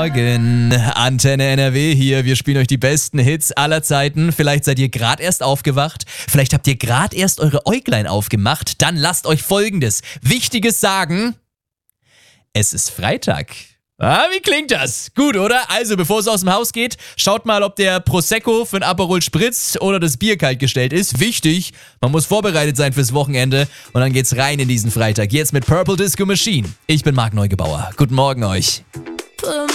Morgen, Antenne NRW hier. Wir spielen euch die besten Hits aller Zeiten. Vielleicht seid ihr gerade erst aufgewacht. Vielleicht habt ihr gerade erst eure Äuglein aufgemacht. Dann lasst euch Folgendes Wichtiges sagen. Es ist Freitag. Wie klingt das? Gut, oder? Also, bevor es aus dem Haus geht, schaut mal, ob der Prosecco für ein Aperol Spritz oder das Bier kalt gestellt ist. Wichtig, man muss vorbereitet sein fürs Wochenende. Und dann geht's rein in diesen Freitag. Jetzt mit Purple Disco Machine. Ich bin Marc Neugebauer. Guten Morgen euch.